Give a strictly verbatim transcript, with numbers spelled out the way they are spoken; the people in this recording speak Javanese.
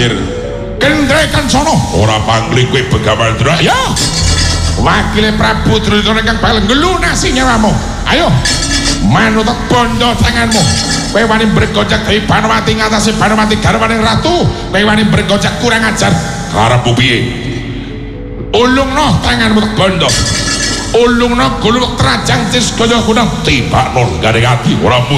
banjir kendrekan sono ora pangli kowe Begawan Dra ya wakile Prabu Duryudana kang bakal ngelunasi nyawamu ayo manut bondo tanganmu kowe wani bergojak dewi Banowati ngatasi Banowati garwaning ratu kowe wani bergojak kurang ajar karepmu piye ulungno tanganmu tak bondo ulungno gulung trajang cis gaya gunung tiba non gandeng ati ora